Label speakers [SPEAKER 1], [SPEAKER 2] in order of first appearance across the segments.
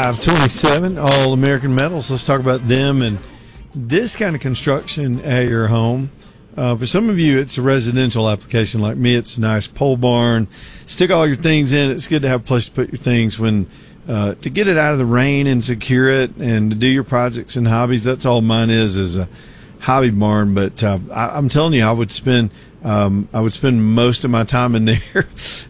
[SPEAKER 1] 527, All American Metals. Let's talk about them and this kind of construction at your home. For some of you, it's a residential application. Like me, it's a nice pole barn. Stick all your things in. It's good to have a place to put your things when to get it out of the rain and secure it and to do your projects and hobbies. That's all mine is a hobby barn. But I'm telling you, I would spend most of my time in there,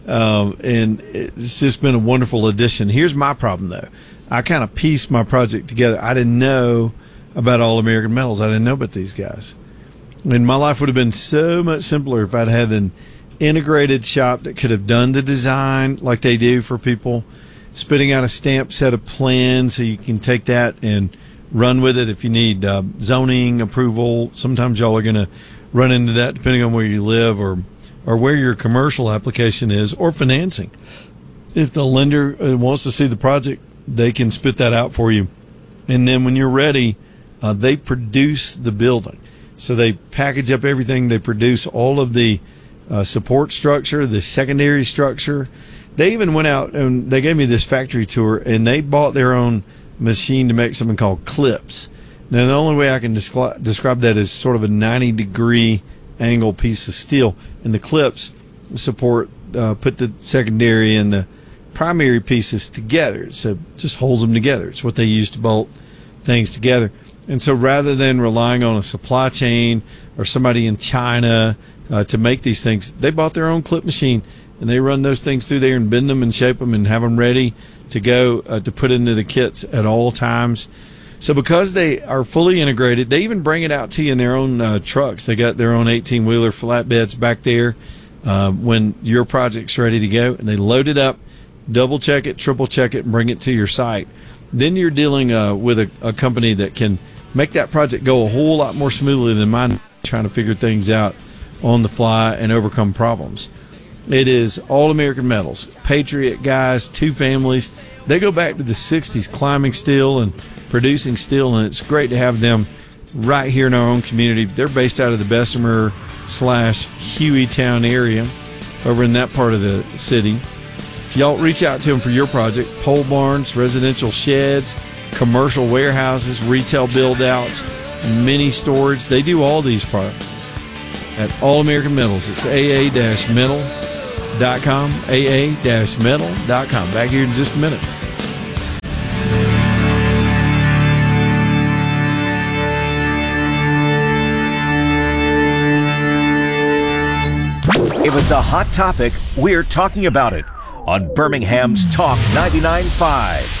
[SPEAKER 1] and it's just been a wonderful addition. Here's my problem, though. I kind of pieced my project together. I didn't know about All American Metals. I didn't know about these guys. And my life would have been so much simpler if I'd had an integrated shop that could have done the design like they do for people, spitting out a stamped set of plans so you can take that and run with it if you need zoning approval. Sometimes y'all are going to run into that depending on where you live or where your commercial application is, or financing. If the lender wants to see the project, they can spit that out for you. And then when you're ready, they produce the building. So they package up everything. They produce all of the support structure, the secondary structure. They even went out and they gave me this factory tour, and they bought their own machine to make something called clips. Now, the only way I can describe that is sort of a 90-degree angle piece of steel, and the clips support, put the secondary and the primary pieces together. So it just holds them together. It's what they use to bolt things together. And so rather than relying on a supply chain or somebody in China to make these things, they bought their own clip machine, and they run those things through there and bend them and shape them and have them ready to go to put into the kits at all times. So because they are fully integrated, they even bring it out to you in their own trucks. They got their own 18-wheeler flatbeds back there when your project's ready to go, and they load it up, double-check it, triple-check it, and bring it to your site. Then you're dealing with a company that can make that project go a whole lot more smoothly than mine, trying to figure things out on the fly and overcome problems. It is All American Metals. Patriot guys, two families. They go back to the 60s climbing steel and producing steel, and it's great to have them right here in our own community. They're based out of the Bessemer / Hueytown area over in that part of the city. Y'all reach out to them for your project. Pole barns, residential sheds, commercial warehouses, retail build-outs, mini storage. They do all these products at All American Metals. It's aa-metal.com, aa-metal.com. Back here in just a minute.
[SPEAKER 2] If it's a hot topic, we're talking about it on Birmingham's Talk 99.5.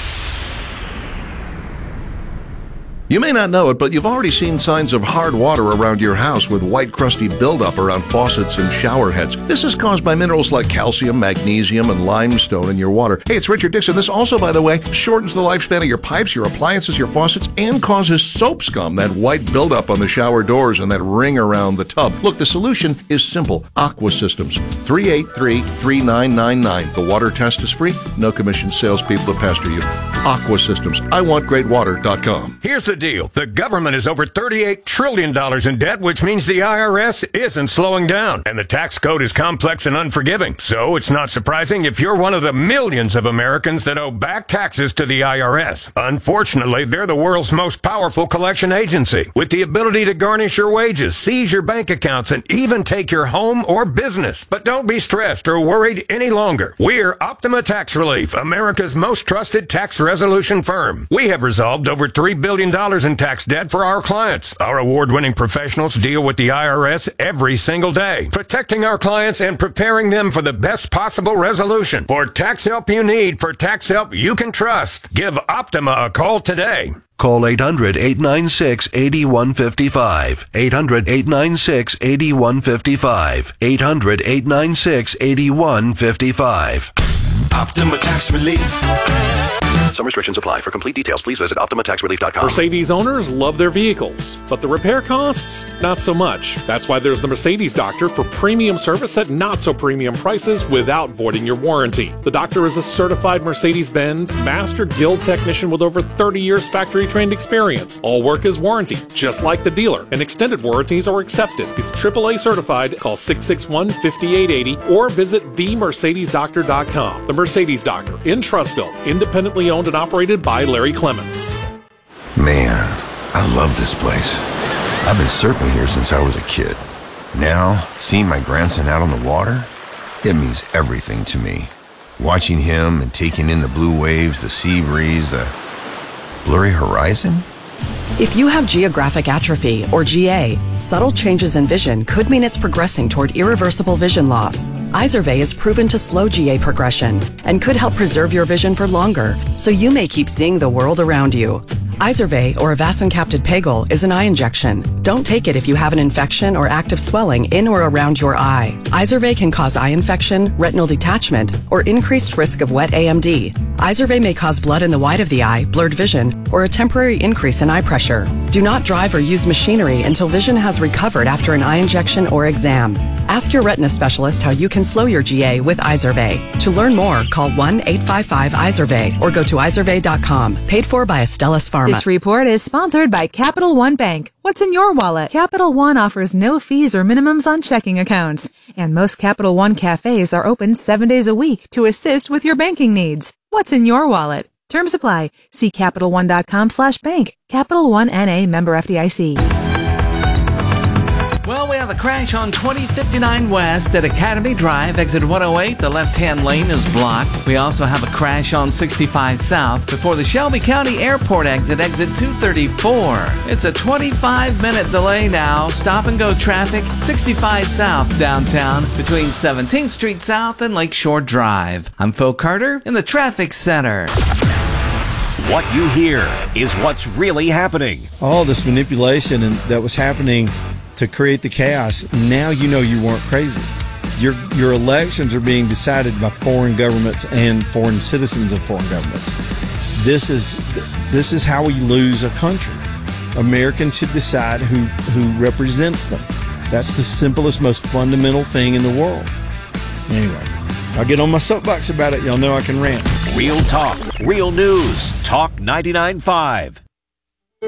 [SPEAKER 3] You may not know it, but you've already seen signs of hard water around your house with white crusty buildup around faucets and shower heads. This is caused by minerals like calcium, magnesium, and limestone in your water. Hey, it's Richard Dixon. This also, by the way, shortens the lifespan of your pipes, your appliances, your faucets, and causes soap scum, that white buildup on the shower doors and that ring around the tub. Look, the solution is simple. Aqua Systems, 383-3999. The water test is free. No commission salespeople to pester you. Aqua Systems. IWantGreatWater.com.
[SPEAKER 4] Here's the deal. The government is over $38 trillion in debt, which means the IRS isn't slowing down. And the tax code is complex and unforgiving. So it's not surprising if you're one of the millions of Americans that owe back taxes to the IRS. Unfortunately, they're the world's most powerful collection agency, with the ability to garnish your wages, seize your bank accounts, and even take your home or business. But don't be stressed or worried any longer. We're Optima Tax Relief, America's most trusted tax resolution firm. We have resolved over $3 billion in tax debt for our clients. Our award-winning professionals deal with the IRS every single day, protecting our clients and preparing them for the best possible resolution. For tax help you need, for tax help you can trust, give Optima a call today.
[SPEAKER 5] Call 800-896-8155. 800-896-8155. 800-896-8155.
[SPEAKER 6] Optima Tax Relief.
[SPEAKER 5] Some restrictions apply. For complete details, please visit OptimaTaxRelief.com.
[SPEAKER 7] Mercedes owners love their vehicles, but the repair costs, not so much. That's why there's the Mercedes Doctor for premium service at not-so-premium prices without voiding your warranty. The Doctor is a certified Mercedes-Benz Master Guild technician with over 30 years factory-trained experience. All work is warranty, just like the dealer, and extended warranties are accepted. He's AAA certified. Call 661-5880 or visit themercedesdoctor.com. The Mercedes Doctor in Trussville, independently owned owned and operated by Larry Clements.
[SPEAKER 6] Man, I love this place. I've been surfing here since I was a kid. Now, seeing my grandson out on the water, it means everything to me. Watching him and taking in the blue waves, the sea breeze, the blurry horizon.
[SPEAKER 8] If you have geographic atrophy, or GA, subtle changes in vision could mean it's progressing toward irreversible vision loss. Izervay is proven to slow GA progression and could help preserve your vision for longer, so you may keep seeing the world around you. Izervay, or avacincaptad pegol, is an eye injection. Don't take it if you have an infection or active swelling in or around your eye. Izervay can cause eye infection, retinal detachment, or increased risk of wet AMD. Izervay may cause blood in the white of the eye, blurred vision, or a temporary increase in eye pressure. Do not drive or use machinery until vision has recovered after an eye injection or exam. Ask your retina specialist how you can slow your GA with Izervay. To learn more, call 1-855-IZERVAY or go to izervay.com. Paid for by Astellas Pharma.
[SPEAKER 9] This report is sponsored by Capital One Bank. What's in your wallet? Capital One offers no fees or minimums on checking accounts. And most Capital One cafes are open 7 days a week to assist with your banking needs. What's in your wallet? Terms apply. See CapitalOne.com/bank. Capital One N.A. member FDIC.
[SPEAKER 10] Well, we have a crash on 2059 West at Academy Drive, exit 108. The left-hand lane is blocked. We also have a crash on 65 South before the Shelby County Airport exit 234. It's a 25-minute delay now. Stop-and-go traffic, 65 South downtown between 17th Street South and Lakeshore Drive. I'm Phil Carter in the Traffic Center.
[SPEAKER 2] What you hear is what's really happening.
[SPEAKER 1] All this manipulation that was happening to create the chaos, now you know you weren't crazy. Your elections are being decided by foreign governments and foreign citizens of foreign governments. This is how we lose a country. Americans should decide who represents them. That's the simplest, most fundamental thing in the world. Anyway, I'll get on my soapbox about it. Y'all know I can rant.
[SPEAKER 2] Real talk, real news. Talk 99.5.